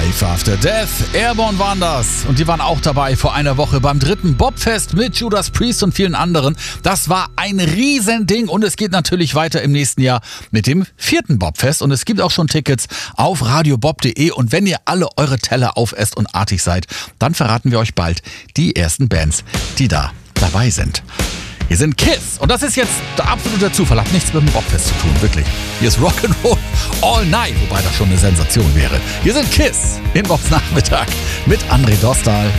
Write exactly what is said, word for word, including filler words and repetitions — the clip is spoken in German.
Life After Death, Airborne waren das. Und die waren auch dabei vor einer Woche beim dritten Bobfest mit Judas Priest und vielen anderen. Das war ein Riesending und es geht natürlich weiter im nächsten Jahr mit dem vierten Bobfest. Und es gibt auch schon Tickets auf radiobob punkt de. Und wenn ihr alle eure Teller aufesst und artig seid, dann verraten wir euch bald die ersten Bands, die da dabei sind. Hier sind Kiss und das ist jetzt der absolute Zufall, hat nichts mit dem Rockfest zu tun, wirklich. Hier ist Rock'n'Roll All Night, wobei das schon eine Sensation wäre. Hier sind Kiss in Bobs Nachmittag mit André Dostal.